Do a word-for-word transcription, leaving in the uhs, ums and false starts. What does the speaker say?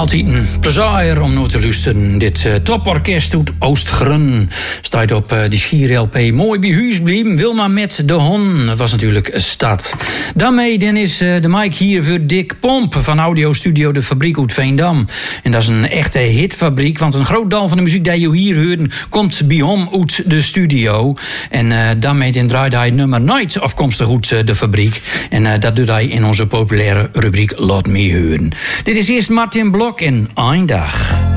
Altijd een plezier om naar te luisteren. Dit uh, toporkest uit Oostgrun staat op uh, die schier-L P. Mooi bij huis blijven, Wilma met de Hon. Dat was natuurlijk een stad. Daarmee dan is uh, de mic hier voor Dick Pomp van Audio Studio De Fabriek uit Veendam. En dat is een echte hitfabriek, want een groot deel van de muziek die je hier hoort komt bij hem uit de studio. En uh, daarmee dan draait hij nummer Night afkomstig uit uh, de fabriek. En uh, dat doet hij in onze populaire rubriek Laat Me Horen. Dit is eerst Martin Blok in Eindag.